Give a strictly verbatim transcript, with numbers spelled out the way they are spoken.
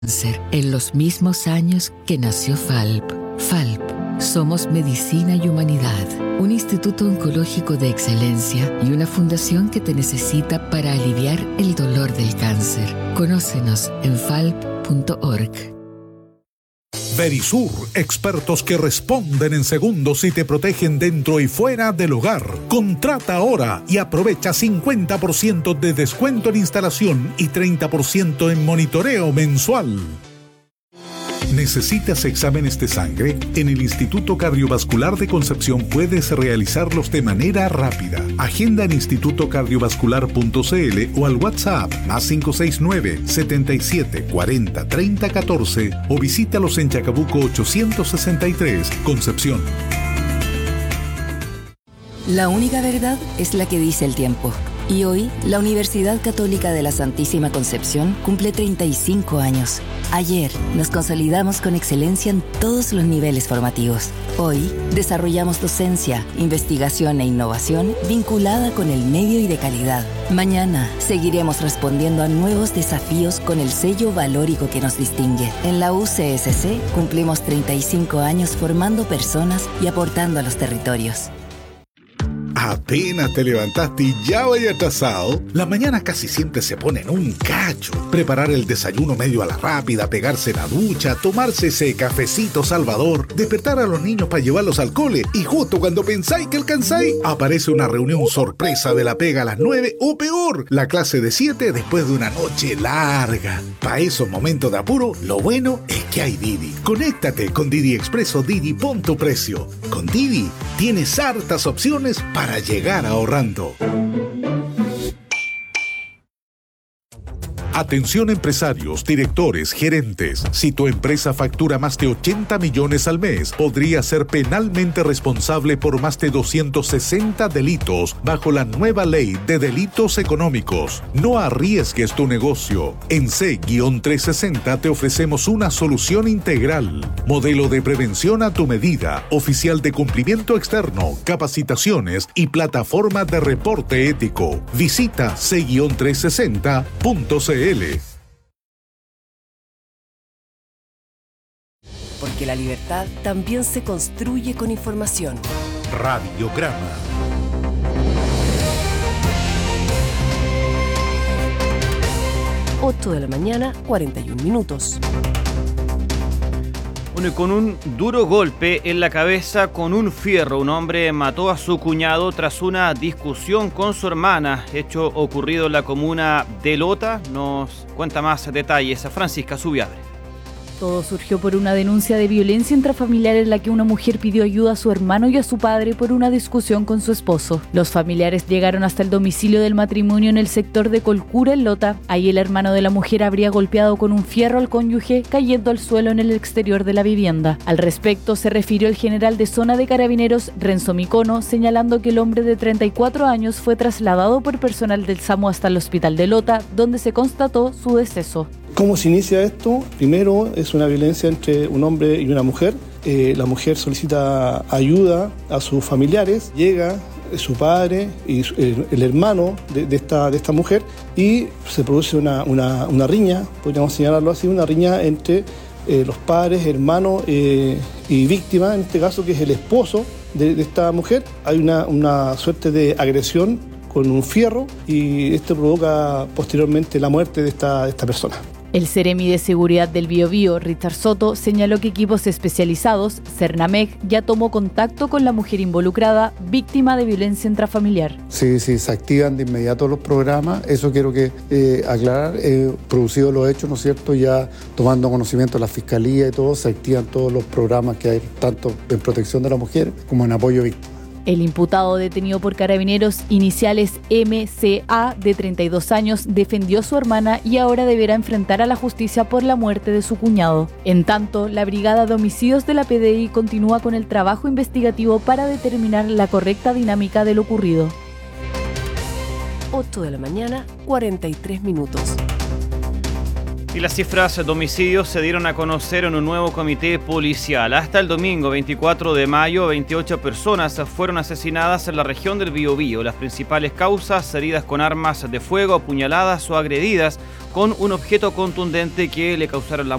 cáncer en los mismos años que nació F A L P. F A L P. Somos Medicina y Humanidad, un instituto oncológico de excelencia y una fundación que te necesita para aliviar el dolor del cáncer. Conócenos en falp punto org. Verisur, expertos que responden en segundos y te protegen dentro y fuera del hogar. Contrata ahora y aprovecha cincuenta por ciento de descuento en instalación y treinta por ciento en monitoreo mensual. ¿Necesitas exámenes de sangre? En el Instituto Cardiovascular de Concepción puedes realizarlos de manera rápida. Agenda en instituto cardiovascular punto c l o al WhatsApp más cinco seis nueve, setenta y siete, cuarenta, treinta, catorce o visítalos en Chacabuco ochocientos sesenta y tres, Concepción. La única verdad es la que dice el tiempo. Y hoy, la Universidad Católica de la Santísima Concepción cumple treinta y cinco años. Ayer, nos consolidamos con excelencia en todos los niveles formativos. Hoy, desarrollamos docencia, investigación e innovación vinculada con el medio y de calidad. Mañana, seguiremos respondiendo a nuevos desafíos con el sello valórico que nos distingue. En la U C S C, cumplimos treinta y cinco años formando personas y aportando a los territorios. Apenas te levantaste y ya vaya atrasado. La mañana casi siempre se pone en un cacho. Preparar el desayuno medio a la rápida, pegarse la ducha, tomarse ese cafecito salvador, despertar a los niños para llevarlos al cole y justo cuando pensáis que alcanzáis, aparece una reunión sorpresa de la pega a las nueve o peor, la clase de siete después de una noche larga. Para esos momentos de apuro, lo bueno es que hay Didi. Conéctate con Didi Express o Didi Pon tu Precio. Con Didi tienes hartas opciones para llegar ahorrando. Atención empresarios, directores, gerentes. Si tu empresa factura más de ochenta millones al mes, podría ser penalmente responsable por más de doscientos sesenta delitos bajo la nueva ley de delitos económicos. No arriesgues tu negocio. En C trescientos sesenta te ofrecemos una solución integral. Modelo de prevención a tu medida, oficial de cumplimiento externo, capacitaciones y plataforma de reporte ético. Visita C trescientos sesenta punto c l. Porque la libertad también se construye con información. Radiograma. ocho de la mañana, cuarenta y un minutos. Bueno, y con un duro golpe en la cabeza con un fierro, un hombre mató a su cuñado tras una discusión con su hermana. Hecho ocurrido en la comuna de Lota. Nos cuenta más detalles a Francisca Zubiabre. Todo surgió por una denuncia de violencia intrafamiliar en la que una mujer pidió ayuda a su hermano y a su padre por una discusión con su esposo. Los familiares llegaron hasta el domicilio del matrimonio en el sector de Colcura, en Lota. Ahí el hermano de la mujer habría golpeado con un fierro al cónyuge, cayendo al suelo en el exterior de la vivienda. Al respecto, se refirió el general de zona de Carabineros, Renzo Micono, señalando que el hombre de treinta y cuatro años fue trasladado por personal del SAMU hasta el hospital de Lota, donde se constató su deceso. ¿Cómo se inicia esto? Primero es una violencia entre un hombre y una mujer. Eh, la mujer solicita ayuda a sus familiares, llega su padre y su, el, el hermano de, de, esta, de esta mujer y se produce una, una, una riña, podríamos señalarlo así, una riña entre eh, los padres, hermanos eh, y víctima, en este caso que es el esposo de, de esta mujer. Hay una, una suerte de agresión con un fierro y esto provoca posteriormente la muerte de esta, de esta persona. El Seremi de Seguridad del Biobío, Richard Soto, señaló que equipos especializados, Cernameg, ya tomó contacto con la mujer involucrada, víctima de violencia intrafamiliar. Sí, sí, se activan de inmediato los programas, eso quiero que eh, aclarar, eh, producido los hechos, ¿no es cierto?, ya tomando conocimiento de la Fiscalía y todo, se activan todos los programas que hay, tanto en protección de la mujer como en apoyo a víctimas. El imputado detenido por Carabineros, iniciales M C A, de treinta y dos años, defendió a su hermana y ahora deberá enfrentar a la justicia por la muerte de su cuñado. En tanto, la Brigada de Homicidios de la P D I continúa con el trabajo investigativo para determinar la correcta dinámica de lo ocurrido. ocho de la mañana, cuarenta y tres minutos. Y las cifras de homicidios se dieron a conocer en un nuevo comité policial. Hasta el domingo veinticuatro de mayo, veintiocho personas fueron asesinadas en la región del Biobío. Las principales causas: heridas con armas de fuego, apuñaladas o agredidas con un objeto contundente que le causaron la